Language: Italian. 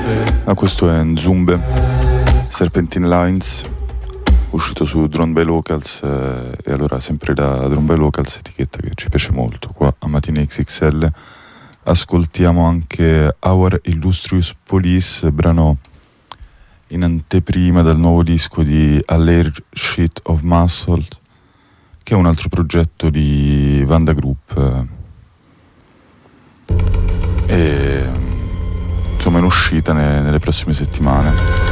Questo è Nzumbe, Serpentine Lines, uscito su Drone by Locals, e allora sempre da Drone by Locals, etichetta che ci piace molto qua a Mattina XXL. Ascoltiamo anche Our Illustrious Police, brano in anteprima dal nuovo disco di A Layer Sheet of Muscle, che è un altro progetto di Vanda Group, e insomma in uscita nelle prossime settimane.